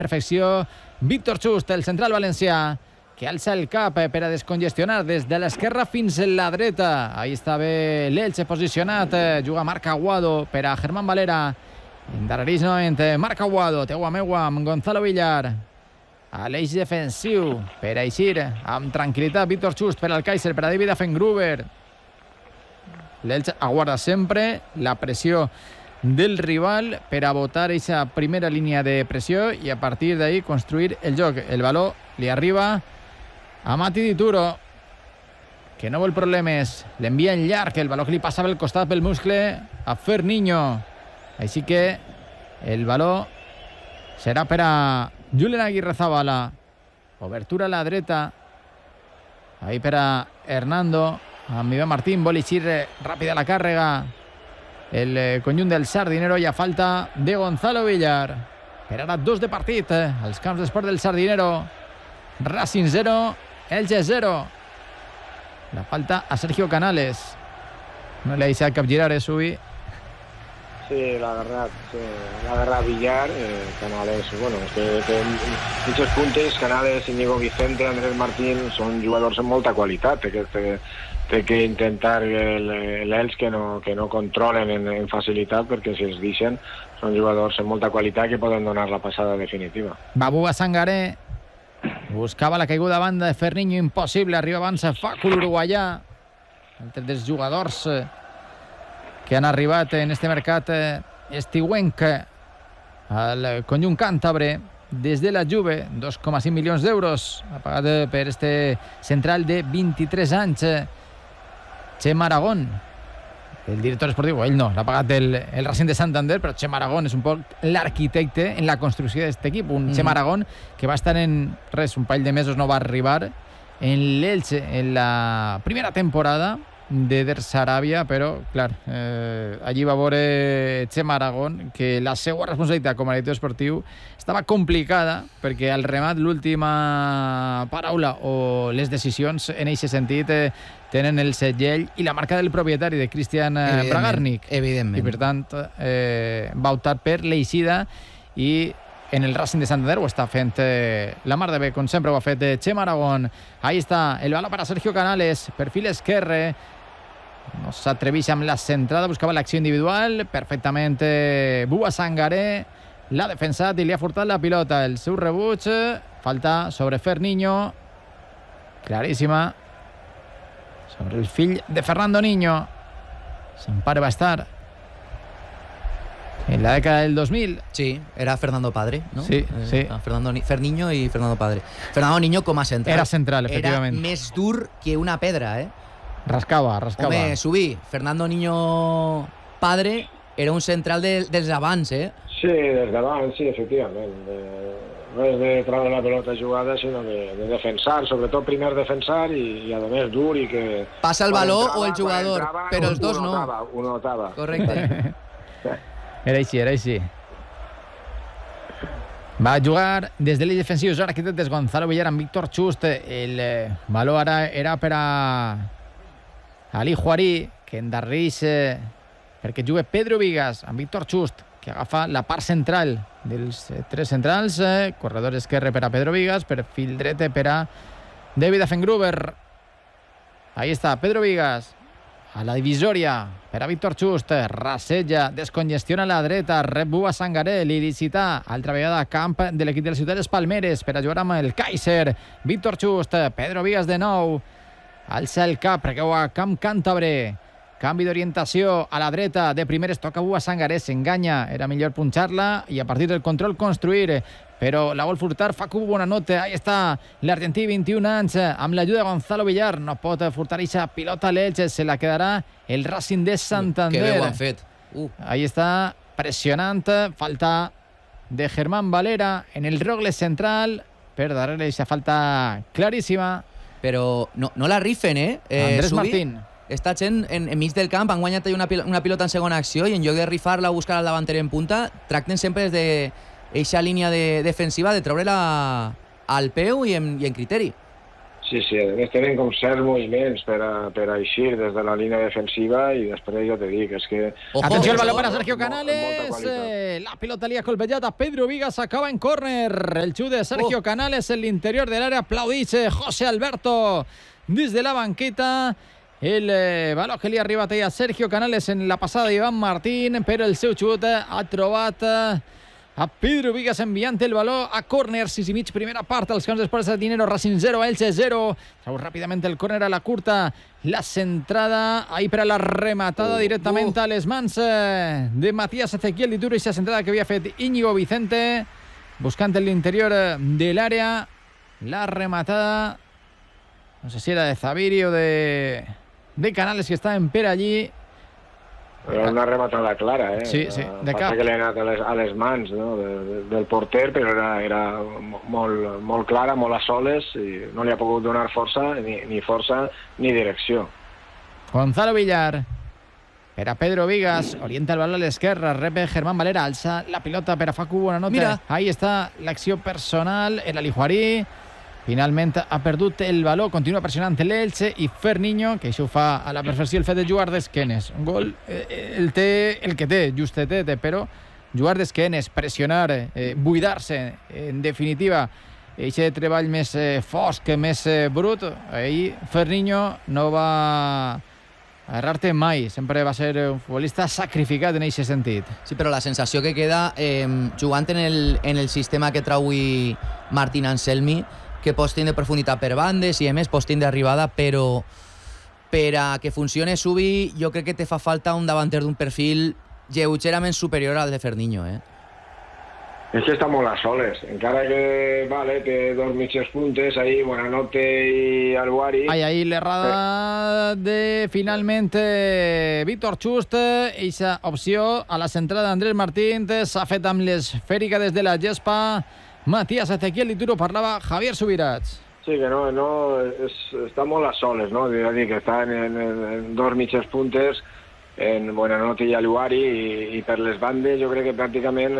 perfecció Víctor Just, el central valencià, que alça el cap per a descongestionar des de l'esquerra fins a la dreta. Ahí està bé l'Elche posicionat, juga Marc Aguado per a Germán Valera. Endarrereix novament Marc Aguado, teua meua amb Gonzalo Villar. A l'eix defensiu per a eixir amb tranquil·litat Víctor Just per al Kaiser, per a David Affengruber. L'Elche aguarda sempre la pressió del rival per a botar aquesta primera línia de pressió i a partir d'ahí construir el joc. El valor li arriba a Mati Dituro, que no vol problemes, l'envia en llarg, el valor que li passa pel costat pel muscle a Ferniño. Així que el valor serà per a Julen Aguirrezabala. Obertura a la dreta, ahí per a Hernando, amb Iván Martín, vol eixir ràpida la càrrega el conjunt del Sardinero i a falta de Gonzalo Villar. Per ara 2 de partit als camps d'esport del Sardinero. Racing 0, Elche 0. La falta a Sergio Canales. No le ha deixat capgirar, Subi. Sí, la verdad Villar, Canales, bueno, es que té muchos puntos. Canales, Íñigo Vicente, Andrés Martín són jugadors amb molta qualitat. Té que intentar l'Elx que no controlen en facilitat, perquè si els deixen són jugadors amb molta qualitat que poden donar la passada definitiva. Babu Sangaré buscava la caiguda a banda de Ferniño, impossible, arriba abans Facu l'uruguaià, entre dels jugadors que han arribat en este mercat estiuenc al conjunt càntabre des de la Juve. 2,5 milions d'euros ha pagat per este central de 23 anys, Chema Aragón, el director esportiu. Ell no, l'ha pagat el Racing de Santander, però Chema Aragón és un poc l'arquitecte en la construcció d'aquest equip. Chema Aragón que va estar en un parell de mesos, no va arribar en l'Elche en la primera temporada d'Eder Sarabia, però clar, allí va veure Chema Aragón que la seva responsabilitat com a director esportiu estava complicada, perquè al remat l'última paraula o les decisions en aquest sentit tenen el segell i la marca del propietari, de Christian Bragarnik. Evidentment. I per tant va optar per l'eixida i en el Racing de Santander ho està fent la mar de bé, com sempre ho ha fet Chema Aragón. Ahí està el baló para Sergio Canales, perfil esquerre, no s'atreveix amb la centrada, buscava l'acció individual perfectament Bua Sangaré, l'ha defensat i li ha furtat la pilota. El seu rebuig, falta sobre Ferniño, claríssima sobre el fill de Fernando Niño. S'empare va estar en la década del 2000. Sí, era Fernando Padre, ¿no? Sí, sí. Ferniño y Fernando Padre. Fernando Niño com a central. Era central, efectivament. Era més dur que una pedra, Rascava. Home, Subí, Fernando Niño Padre era un central dels abans, Sí, des d'abans, sí, efectivament. No és de treure la pelota jugada, sinó de defensar, sobretot primer defensar i a més dur i que... Passa el valor o el jugador, però els dos no. Ho notava. Correcte. Era així. Va jugar des de l'eix defensiu, ara que des Gonzalo Villar amb Víctor Just. El valor ara era per a Ali Juarí, que endarreix perquè juga Pedro Vigas amb Víctor Just, que agafa la part central dels tres centrals, corredor esquerre per a Pedro Vigas, perfil dret per a David Affengruber. Ahí està Pedro Vigas a la divisòria per a Víctor Just, rasseja, descongestiona a la dreta, rep Bua Sangaré, l'il·licita, altra vegada camp de l'equip de la ciutat dels Palmeres per a jugar amb el Kaiser. Víctor Just, Pedro Vigas de nou, alça el cap, recau a camp càntabre, canvi d'orientació a la dreta, de primeres toca Bua Sangaré, s'enganya, era millor punxar-la i a partir del control construir, però la vol furtar Facu Bonanote. Ahí està l'argentí, 21 anys, amb l'ajuda de Gonzalo Villar, no pot furtar aquesta pilota a l'Elche, se la quedarà el Racing de Santander. Que bé ho han fet. Ahí està, pressionant, falta de Germán Valera en el rogle central, per darrere aquesta falta claríssima. Però no la rifen, Andrés Subi, Martín. Està gent enmig del camp, han guanyat una pilota en segona acció i en lloc de rifar-la o buscar al davanter en punta, tracten sempre des de eixa línia defensiva de treure-la al peu i en criteri. Sí, tenen com certs moviments per a eixir des de la línia defensiva i després ja te dic, és que... Atenció al balón para Sergio Canales, la pilota li ha colpejat a Pedro Vigas, acaba en córner, el xut de Sergio Canales en l'interior de l'àrea, aplaudits José Alberto des de la banqueta, el baló que li ha arribat a Sergio Canales en la passada d'Ivan Martín, però el seu xut ha trobat a Pedro Vigas enviant el baló a córner, 6:30, primera part, als camps d'esports de Dinero, Racing 0, Elche 0. Trau ràpidament el córner a la curta, la centrada, ahí per a la rematada directament a les mans de Matías Ezequiel Dituro, i la centrada que havia fet Íñigo Vicente, buscant en l'interior de l'àrea, la rematada, no sé si era de Zaviri o de Canales, que estaven per allí. Era una rematada clara, Sí, de cap. Passa que li ha anat a les mans, no? del porter, però era molt clara, molt a soles, i no li ha pogut donar força, ni força ni direcció. Gonzalo Villar per a Pedro Vigas, orienta el baló a l'esquerra, rep Germán Valera, alça la pilota per a Facu Buenanote. Mira. Ahí està l'acció personal, el Alijuarí. Finalment ha perdut el baló, continua pressionant l'Elche, i Ferniño, que això ho fa a la perfecció el fet de jugar d'esquenes. Un gol el que té, justet, però jugar d'esquenes, pressionar, buidar-se, en definitiva, aquest treball més fosc, més brut, ahir Ferniño no va errar-te mai, sempre va ser un futbolista sacrificat en aquest sentit. Sí, però la sensació que queda jugant en el sistema que trau avui Martín Anselmi, que pots tindre profunditat per bandes i a més pots tindre arribada, però per a que funcione Subi jo crec que te fa falta un davanter d'un perfil lleugerament superior al de Ferniño, És que està molt a soles, encara que té dos mitges puntes, ahí Buenanote i Alguari. Ahí l'errada de finalment Víctor Chust, eixa opció a la centrada d'Andrés Martín, s'ha fet amb l'esfèrica des de la gespa. Matías Ezequiel Dituro, parlava Javier Subirats. Sí, que està molt a soles, no? És a dir, que està en dos mitges puntes, en Buenanote i Aluari, i per les bandes jo crec que pràcticament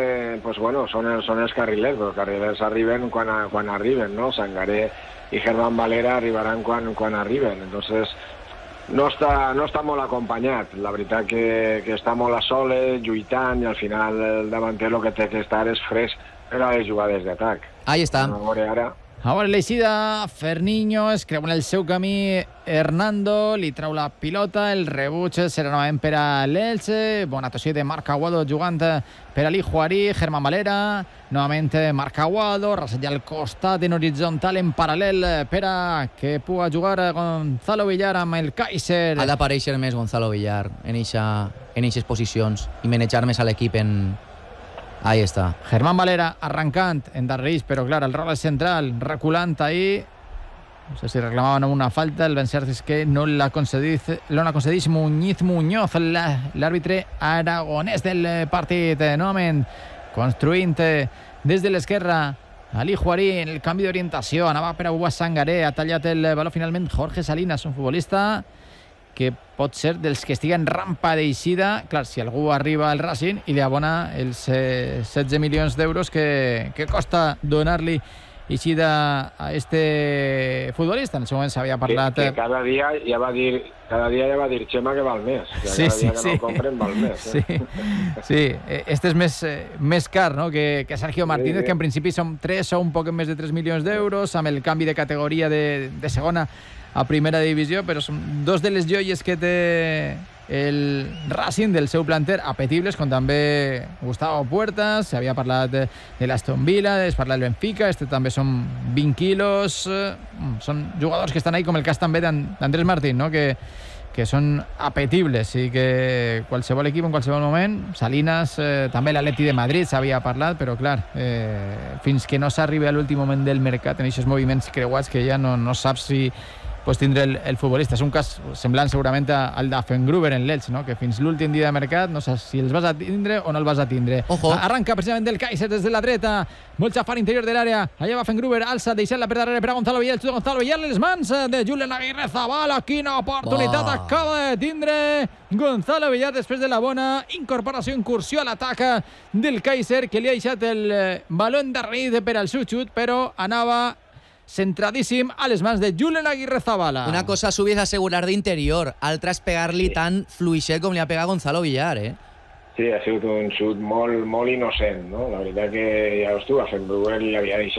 són els carrilers, però els carrilers arriben quan arriben, no? Sangaré i Germán Valera arribaran quan arriben. Entonces, no està molt acompanyat. La veritat que està molt a soles, lluitant, i al final el davanter el que té que estar és fresc per a les jugades d'atac. Ahí està. Ara l'eixida, Ferniño, es creu en el seu camí, Hernando, li trau la pilota, el rebuig serà novament per a l'Elche, bona actuació de Marc Aguado jugant per a l'Ijuarí, Germán Valera, novament Marc Aguado, rasseja al costat en horitzontal, en paral·lel per a que pugui jugar Gonzalo Villar amb el Kaiser. Ha d'aparèixer més Gonzalo Villar en eixes posicions i manejar més a l'equip en... Ahí està. Germán Valera arrancant en darrerís, però clar, el rol és central, reculant ahí. No sé si reclamaven una falta, el ben cert és que no la concedeix Muñiz Muñoz, l'àrbitre aragonès del partit. Novament construint des de l'esquerra Ali Juarí en el canvi d'orientació, anava per a Bouba Sangaré, ha tallat el baló finalment Jorge Salinas, un futbolista que pot ser dels que estiguen rampa d'eixida. Clar, si algú arriba al Racing i li abona els 16 milions d'euros que costa donar-li eixida a este futbolista. En el seu moment s'havia parlat... Que cada dia ja va dir Xema que val més. Que cada dia que no el compren val més. Sí, este és més car, no?, que Sergio Martínez, que en principi són 3 o un poc més de 3 milions d'euros, amb el canvi de categoria de segona a primera divisió, però són dos de les joies que té el Racing del seu planter, apetibles, com també Gustavo Puertas, s'havia parlat de l'Aston Villa, es parla del Benfica, també són 20 quilos, són jugadors que estan ahí, com el cas també d'Andrés Martín, no?, que són apetibles i que qualsevol equip en qualsevol moment, Salinas, també l'Atleti de Madrid s'havia parlat, però clar, fins que no s'arribi a l'últim moment del mercat en aquests moviments creuats que ja no saps si pues tindre el futbolista. És un cas semblant segurament al d'Affengruber en l'Elx, no?, que fins l'últim dia de mercat no saps si els vas a tindre o no el vas a tindre. Arranca precisament del Kaiser des de la dreta, molt xafar interior de l'àrea, allà va Affengruber, alça, deixant-la per darrere per a Gonzalo Villar, Gonzalo Villar, les mans de Julen Aguirre Zabala, quina oportunitat acaba de tindre Gonzalo Villar després de la bona incorporació, incursió a l'atac del Kaiser, que li ha deixat el baló endarrerit per al seu xut, però anava centradíssim a les mans de Julen Aguirrezabala. Una cosa subis a assegurar d'interior, altra és pegar-li tan fluixet com li ha pegat Gonzalo Villar, Sí, ha sigut un xut molt innocent, no? La veritat que ja tu, a Fembruel li havia deixat